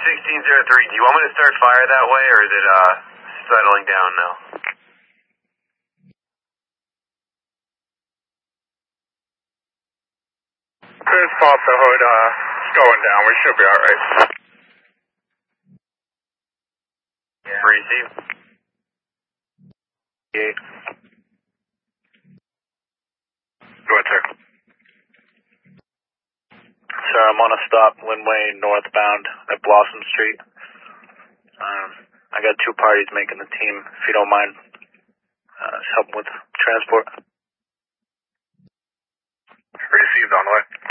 1603, do you want me to start fire that way, or is it settling down now? Just pop the hood, it's going down, we should be alright. Receive. Yeah. Go ahead, sir. Sir, I'm on a stop, Linway, northbound at Blossom Street. I got two parties making the team, if you don't mind. Just helping with transport. Received on the way.